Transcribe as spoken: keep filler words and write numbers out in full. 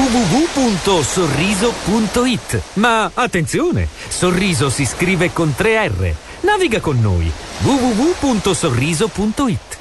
w w w punto sorriso punto it. Ma attenzione, Sorriso si scrive con tre R. Naviga con noi. w w w punto sorriso punto it.